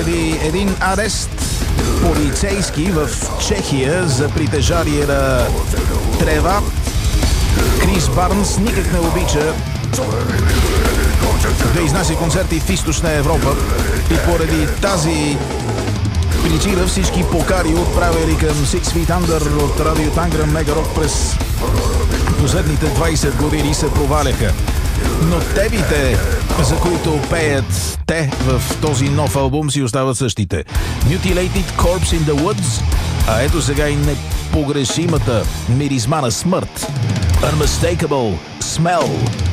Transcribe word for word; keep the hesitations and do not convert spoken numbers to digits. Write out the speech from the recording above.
заради един арест полицейски в Чехия за притежание на трева. Крис Барнс никак не обича да изнася концерти в Източна Европа и поради тази причина всички покари, отправили към Six Feet Under от радио Танграм Мега Рок през последните двайсет години се проваляха. Но темите, за които пеят те в този нов албум, си остават същите. Mutilated Corpse in the Woods, а ето сега и непогрешимата миризма на смърт. Unmistakable Smell.